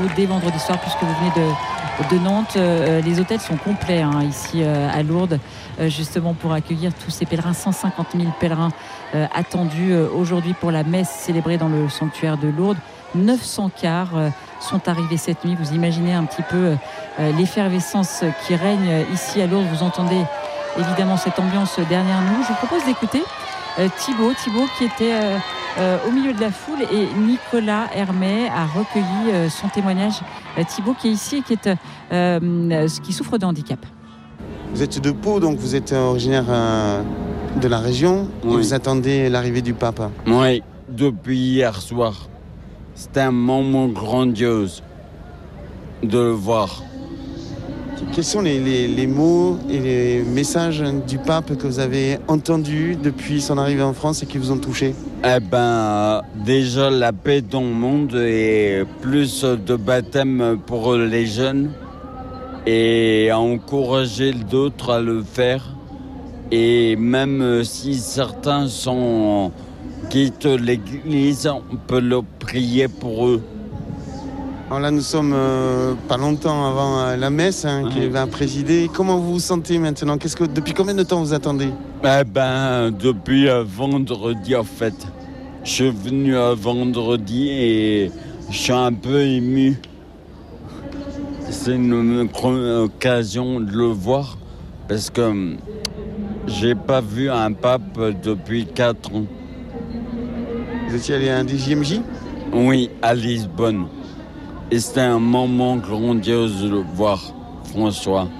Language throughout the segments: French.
dès vendredi soir, puisque vous venez de Nantes. Les hôtels sont complets ici à Lourdes, justement pour accueillir tous ces pèlerins. 150 000 pèlerins attendus aujourd'hui pour la messe célébrée dans le sanctuaire de Lourdes. 900 cars sont arrivés cette nuit. Vous imaginez un petit peu l'effervescence qui règne ici à Lourdes. Vous entendez évidemment cette ambiance derrière nous. Je vous propose d'écouter Thibaut qui était au milieu de la foule, et Nicolas Hermet a recueilli son témoignage. Thibaut qui est ici et qui souffre de handicap. Vous êtes de Pau, donc vous êtes originaire de la région, oui. Et vous attendez l'arrivée du pape. Oui, depuis hier soir. C'était un moment grandiose de le voir. Quels sont les mots et les messages du pape que vous avez entendus depuis son arrivée en France et qui vous ont touché ? Déjà la paix dans le monde et plus de baptême pour les jeunes et encourager d'autres à le faire. Et même si certains quittent l'église, on peut le prier pour eux. Alors là, nous sommes pas longtemps avant la messe qui va présider. Comment vous vous sentez maintenant ? Depuis combien de temps vous attendez ? Depuis vendredi, en fait. Je suis venu vendredi et je suis un peu ému. C'est une occasion de le voir parce que j'ai pas vu un pape depuis 4 ans. Vous étiez allé à un DJMJ ? Oui, à Lisbonne. Et c'était un moment grandiose de le voir, François.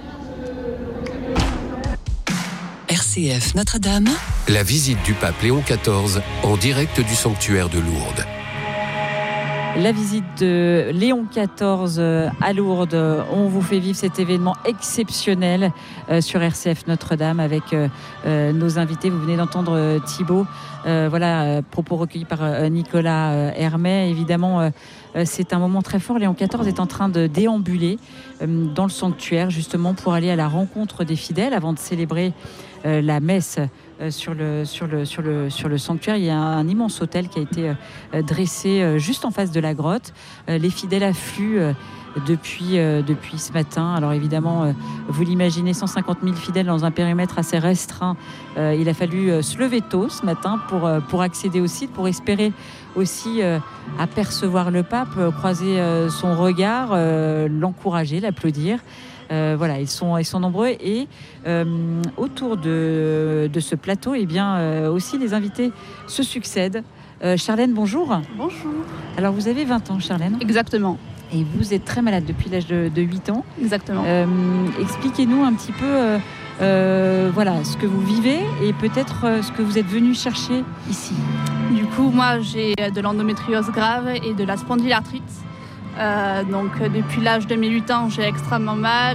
RCF Notre-Dame. La visite du pape Léon XIV en direct du sanctuaire de Lourdes. La visite de Léon XIV à Lourdes. On vous fait vivre cet événement exceptionnel sur RCF Notre-Dame avec nos invités. Vous venez d'entendre Thibaut. Propos recueillis par Nicolas Hermet. Évidemment, c'est un moment très fort. Léon XIV est en train de déambuler dans le sanctuaire justement pour aller à la rencontre des fidèles avant de célébrer la messe sur le sanctuaire. Il y a un immense autel qui a été dressé juste en face de la grotte. Les fidèles affluent depuis ce matin. Alors évidemment, vous l'imaginez, 150 000 fidèles dans un périmètre assez restreint. Il a fallu se lever tôt ce matin pour accéder au site, pour espérer aussi apercevoir le pape, croiser son regard, l'encourager, l'applaudir. Ils sont nombreux et autour de ce plateau, aussi les invités se succèdent. Charlène, bonjour. Bonjour. Alors vous avez 20 ans, Charlène. Exactement. Et vous êtes très malade depuis l'âge de 8 ans. Exactement. Expliquez-nous un petit peu ce que vous vivez et peut-être ce que vous êtes venu chercher ici. Du coup, moi j'ai de l'endométriose grave et de la spondylarthrite. Depuis l'âge de mes 8 ans, j'ai extrêmement mal.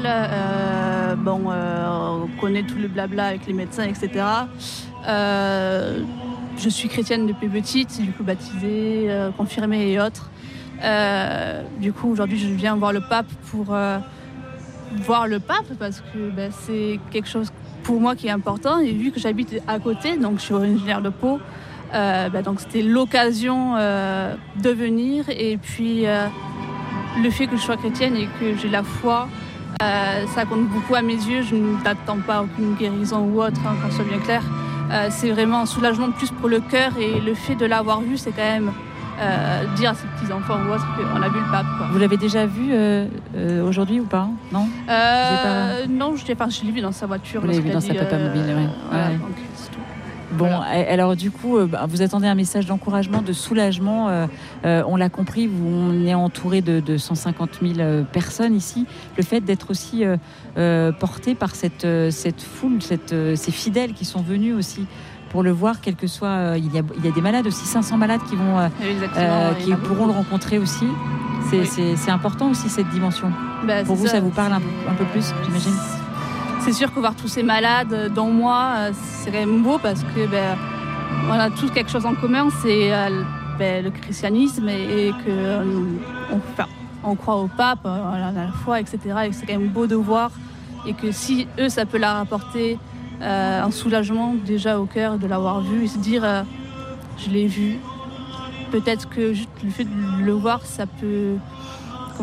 On connaît tout le blabla avec les médecins, etc. Je suis chrétienne depuis petite, du coup baptisée, confirmée et autres. Aujourd'hui, je viens voir le pape pour voir le pape parce que c'est quelque chose pour moi qui est important. Et vu que j'habite à côté, donc je suis originaire de Pau, donc c'était l'occasion de venir. Et puis le fait que je sois chrétienne et que j'ai la foi, ça compte beaucoup à mes yeux. Je n'attends pas aucune guérison ou autre, qu'on soit bien clair. C'est vraiment un soulagement de plus pour le cœur et le fait de l'avoir vu, c'est quand même dire à ses petits-enfants ou autres qu'on a vu le pape. Quoi. Vous l'avez déjà vu aujourd'hui ou pas ? Non Non, je l'ai vu dans sa voiture. Vous l'avez vu dans sa papamobile, oui. Donc, c'est tout. Bon, alors du coup, vous attendez un message d'encouragement, de soulagement. On l'a compris, on est entouré de 150 000 personnes ici. Le fait d'être aussi porté par cette foule, ces fidèles qui sont venus aussi pour le voir, quel que soit... il y a des malades aussi, 500 malades qui pourront le rencontrer aussi. C'est important aussi cette dimension. Pour vous, ça vous parle un peu plus, j'imagine ? C'est sûr que voir tous ces malades, dont moi, c'est quand même beau parce que on a tous quelque chose en commun, c'est le christianisme et on croit au pape, on a la foi, etc. Et c'est quand même beau de voir et que si eux, ça peut leur apporter un soulagement déjà au cœur de l'avoir vu et se dire je l'ai vu. Peut-être que juste le fait de le voir, ça peut